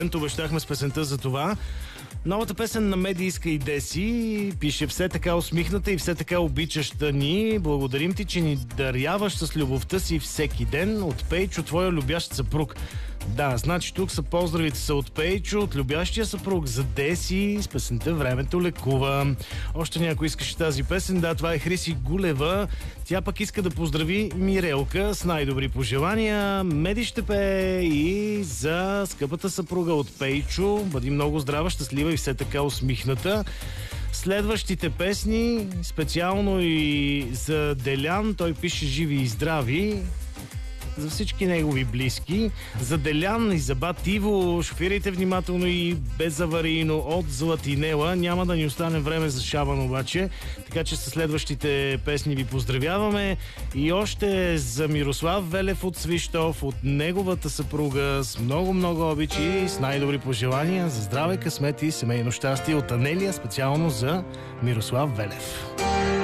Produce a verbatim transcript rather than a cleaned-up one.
Обещахме с песента за това. Новата песен на Меди Иска и Деси пише: все така усмихната и все така обичаща ни. Благодарим ти, че ни даряваш с любовта си всеки ден. От Пейчо, твоя любящ съпруг. Да, значи тук са поздравите са от Пейчо, от любящия съпруг за Деси, с песента "Времето лекува". Още някой искаше тази песен. Да, това е Хриси Гулева. Тя пък иска да поздрави Мирелка с най-добри пожелания. Меди ще пее и за скъпата съпруга от Пейчо. Бъди много здрава, щастлива и все така усмихната. Следващите песни, специално и за Делян, той пише "Живи и здрави", за всички негови близки. За Делян и за бат Иво, шофирайте внимателно и безаварийно от Златинела. Няма да ни остане време за Шабан обаче, така че със следващите песни ви поздравяваме. И още за Мирослав Велев от Свищов, от неговата съпруга, с много-много обичи, с най-добри пожелания за здраве, късмет и семейно щастие от Анелия, специално за Мирослав Велев.